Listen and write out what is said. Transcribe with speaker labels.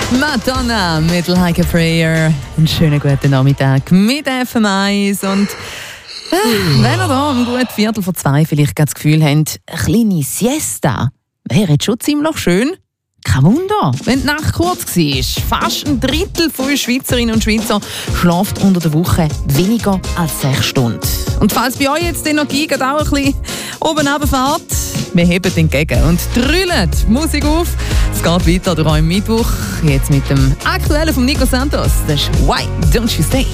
Speaker 1: Madonna mit Like a Prayer. Einen schönen guten Nachmittag mit FM1. Und wenn ihr da um gut 1:45 vielleicht das Gefühl habt, eine kleine Siesta wäre jetzt schon ziemlich schön. Kein Wunder, wenn die Nacht kurz war. Fast ein Drittel der Schweizerinnen und Schweizer schläft unter der Woche weniger als 6 Stunden. Und falls bei euch jetzt die Energie auch ein bisschen oben runterfährt, wir heben entgegen und drüllen die Musik auf. Es geht weiter durch euren Mittwoch, jetzt mit dem Aktuellen von Nico Santos. Das ist «Why Don't You Stay?»